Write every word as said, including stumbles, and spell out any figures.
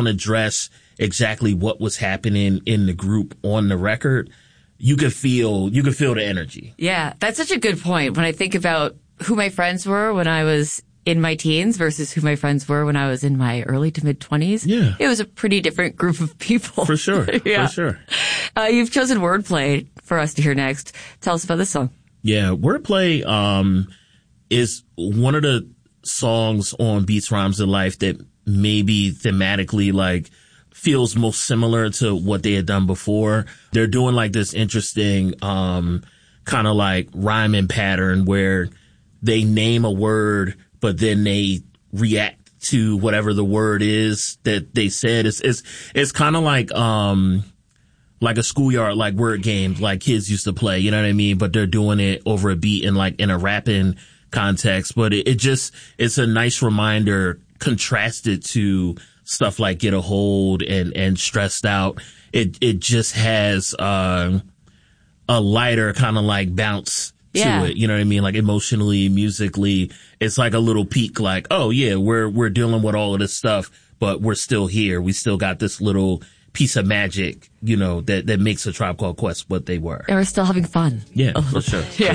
don't address exactly what was happening in the group on the record, you could feel, you could feel the energy. Yeah, that's such a good point. When I think about who my friends were when I was in my teens versus who my friends were when I was in my early to mid twenties. Yeah. It was a pretty different group of people. For sure. Yeah. For sure. Uh, you've chosen Wordplay for us to hear next. Tell us about this song. Yeah. Wordplay, um, is one of the songs on Beats, Rhymes, and Life that maybe thematically, like, feels most similar to what they had done before. They're doing like this interesting, um, kind of like rhyming pattern where they name a word, but then they react to whatever the word is that they said. It's, it's, it's kind of like, um, like a schoolyard, like word games, like kids used to play, you know what I mean? But they're doing it over a beat and like in a rapping context. But it, it just, it's a nice reminder contrasted to stuff like Get a Hold and, and Stressed Out. It, it just has, uh, a lighter kind of like bounce to yeah. it. You know what I mean? Like emotionally, musically, it's like a little peak, like, oh yeah, we're, we're dealing with all of this stuff, but we're still here. We still got this little piece of magic, you know, that, that makes A Tribe Called Quest what they were. And we're still having fun. Yeah, for sure. Yeah.